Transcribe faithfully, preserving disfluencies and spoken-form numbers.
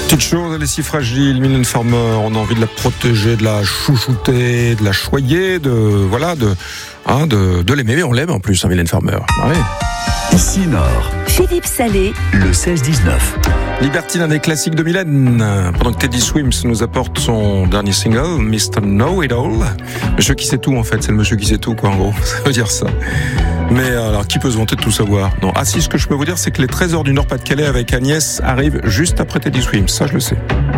Petite chose, elle est si fragile, Mylène Farmer, on a envie de la protéger, de la chouchouter, de la choyer, de voilà, de, hein, de, de l'aimer, mais on l'aime en plus, hein, Mylène Farmer. Ah oui. Ici Nord. Philippe Salé. Le seize dix-neuf. Libertine, un des classiques de Mylène. Pendant que Teddy Swims nous apporte son dernier single, mister Know-It-All. Monsieur qui sait tout, en fait. C'est le monsieur qui sait tout, quoi, en gros. Ça veut dire ça. Mais alors, qui peut se vanter de tout savoir? Non. Ah si, ce que je peux vous dire, c'est que les Trésors du Nord-Pas-de-Calais avec Agnès arrivent juste après Teddy Swims. Ça, je le sais.